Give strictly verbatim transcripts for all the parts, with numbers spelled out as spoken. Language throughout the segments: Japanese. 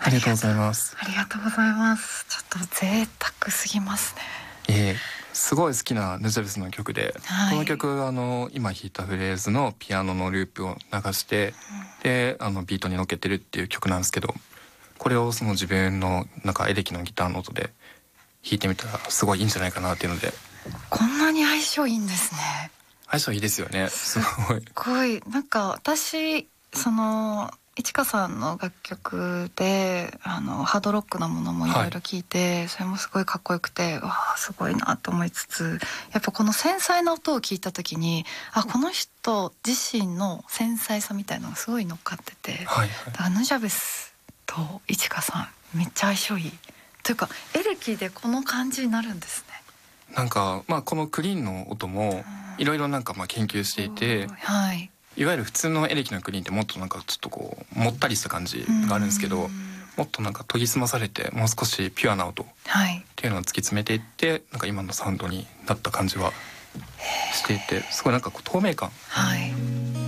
ありがとうございます。 ありがとうございます。ちょっと贅沢すぎますね。 えー、すごい好きなヌジャベスの曲で、はい、この曲あの今弾いたフレーズのピアノのループを流して、うん、であのビートに乗っけてるっていう曲なんですけど、これをその自分のなんかエレキのギターの音で弾いてみたらすごいいいんじゃないかなっていうので。 こんなに相性いいんですね。 相性いいですよね。すごい。すごいなんか私そのいちかさんの楽曲であのハードロックなものもいろいろ聞いて、はい、それもすごいかっこよくて、わあすごいなと思いつつ、やっぱこの繊細な音を聞いた時に、あこの人自身の繊細さみたいなのがすごい乗っかってて、はいはい、だからヌジャベスといちかさんめっちゃ相性いいというか、エレキでこの感じになるんですね。 なんか、まあ、このクリーンの音もいろいろなんかまあ研究していて、 はい、 いわゆる普通のエレキのクリーンってもっとなんかちょっとこうもったりした感じがあるんですけど、もっとなんか研ぎ澄まされてもう少しピュアな音っていうのを突き詰めていって、はい、なんか今のサウンドになった感じはしていて、すごいなんかこう透明感、 はい、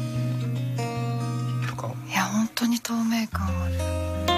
とか、 いや本当に透明感ある。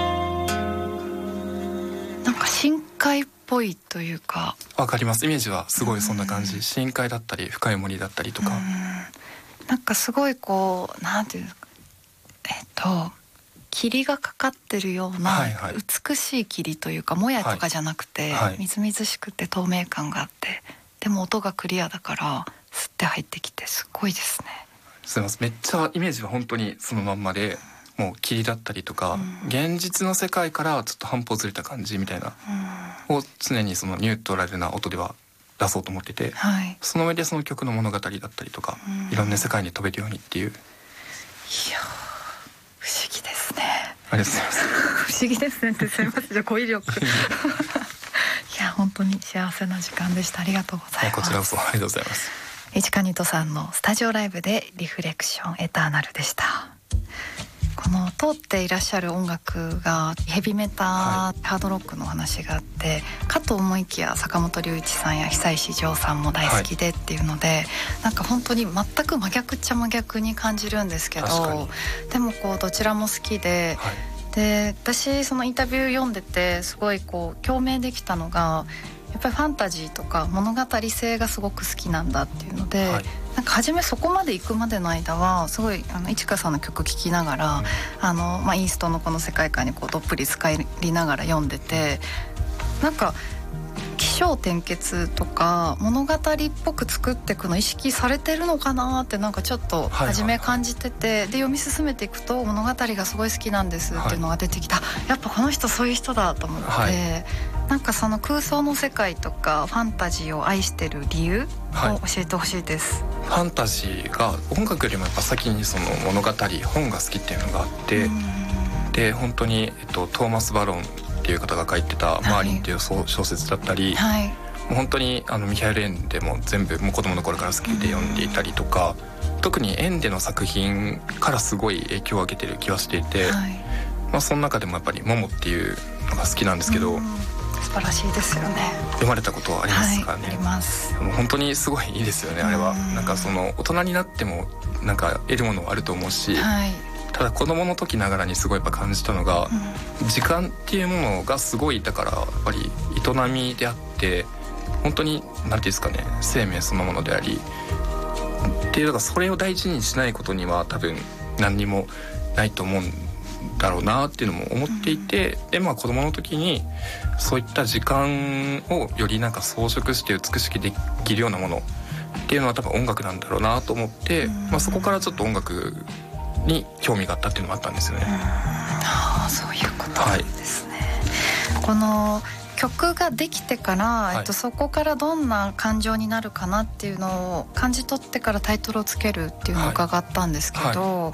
なんか深海っぽいというか、 わかります。イメージはすごいそんな感じ。深海だったり深い森だったりとか、 なんかすごいこうなんていうんですか、えっと霧がかかってるような美しい霧というか、もやとかじゃなくて、はいはい、みずみずしくて透明感があって、でも音がクリアだからスッて入ってきてすごいですね。 すみません、めっちゃイメージは本当にそのまんまで、もう霧だったりとか、うん、現実の世界からちょっと半歩ずれた感じみたいな、うん、を常にそのニュートラルな音では出そうと思ってて、はい、その上でその曲の物語だったりとか、うん、いろんな世界に飛べるようにっていう。いや不思議ですね。 ありがとうございます。 不思議ですねってすみません、じゃ語彙力いや本当に幸せな時間でした。ありがとうございます。 こちらこそありがとうございます。 いちかニットさんのスタジオライブでリフレクションエターナルでした。この通っていらっしゃる音楽がヘビメタ、はい、ハードロックの話があって、かと思いきや坂本龍一さんや久石譲さんも大好きでっていうので、はい、なんか本当に全く真逆っちゃ真逆に感じるんですけど、でもこうどちらも好きで、はい、で私そのインタビュー読んでてすごいこう共鳴できたのが、やっぱりファンタジーとか物語性がすごく好きなんだっていうので、はい、なんか初めそこまで行くまでの間はすごいあのいちかさんの曲聴きながら、うん、あのまあ、イーストのこの世界観にこうどっぷり使いながら読んでて、なんか起承転結とか物語っぽく作っていくの意識されてるのかなってなんかちょっと初め感じてて、はいはいはい、で読み進めていくと物語がすごい好きなんですっていうのが出てきた、はい、やっぱこの人そういう人だと思って、はい、なんかその空想の世界とかファンタジーを愛してる理由を教えてほしいです、 はい、ファンタジーが音楽よりもやっぱ先にその物語本が好きっていうのがあって、で本当に、えっと、トーマス・バロンっていう方が書いてた「マーリン」っていう小説だったり、はい、もう本当にあのミハエル・エンデも全部もう子供の頃から好きで読んでいたりとか、特にエンデの作品からすごい影響を受けてる気はしていて、はい、まあ、その中でもやっぱり「モモ」っていうのが好きなんですけど、 素晴らしいですよね。 読まれたことはありますかね。 はい、あります。 もう本当にすごいいいですよね、あれは。なんかその大人になってもなんか得るものはあると思うし、はい、ただ子供の時ながらにすごいやっぱ感じたのが、うん、時間っていうものがすごいだからやっぱり営みであって、本当に何ていうんですかね、生命そのものでありっていうのが、それを大事にしないことには多分何にもないと思うんだろうなっていうのも思っていて、うん、でまあ子供の時にそういった時間をよりなんか装飾して美しくできるようなものっていうのは多分音楽なんだろうなと思って、うん、まあ、そこからちょっと音楽に興味があったっていうのもあったんですよね。うん、 ああ、そういうことなんですね。はい、この曲ができてから、はい、えっと、そこからどんな感情になるかなっていうのを感じ取ってからタイトルをつけるっていうのを伺ったんですけど、はいはい、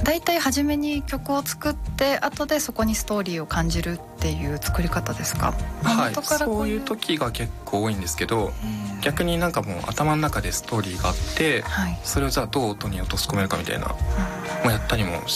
だいたい初めに曲を作って後でそこにストーリーを感じるっていう作り方ですか？ はい、そういう時が結構多いんですけど、逆になんかもう頭の中でストーリーがあって、はい、それをじゃあどう音に落とし込めるかみたいな、もうやったりも